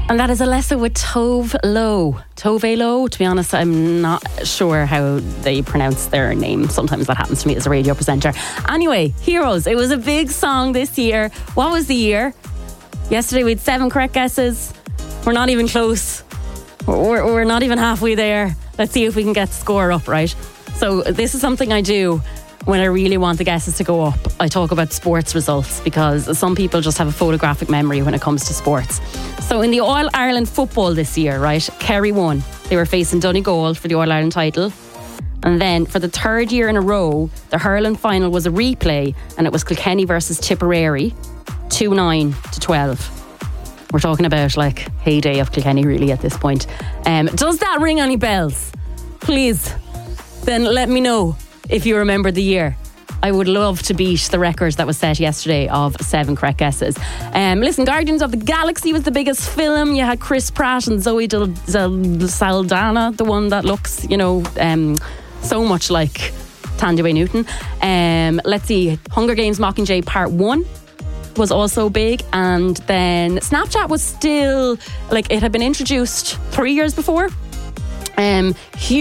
And that is Alessa with Tove Lo. Tove Lo, to be honest, I'm not sure how they pronounce their name. Sometimes that happens to me as a radio presenter. Anyway, Heroes. It was a big song this year. What was the year? Yesterday we had 7 correct guesses. We're not even close. We're not even halfway there. Let's see if we can get the score up, right? So this is something I do when I really want the guesses to go up. I talk about sports results because some people just have a photographic memory when it comes to sports. So in the All-Ireland football this year, right, Kerry won. They were facing Donegal for the All-Ireland title. And then for the 3rd year in a row, the hurling final was a replay and it was Kilkenny versus Tipperary, 2-9-12. We're talking about like heyday of Kilkenny really at this point. Does that ring any bells? Please, then let me know if you remember the year. I would love to beat the record that was set yesterday of 7 correct guesses. Listen, Guardians of the Galaxy was the biggest film. You had Chris Pratt and Zoe Saldana, the one that looks, so much like Thandie Newton. Let's see, Hunger Games Mockingjay Part 1 was also big. And then Snapchat was still, it had been introduced 3 years before.